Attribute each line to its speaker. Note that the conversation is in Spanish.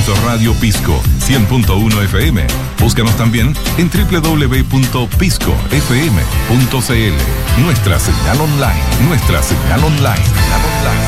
Speaker 1: Radio Pisco 100.1 FM. Búscanos también en www.piscofm.cl. Nuestra señal online.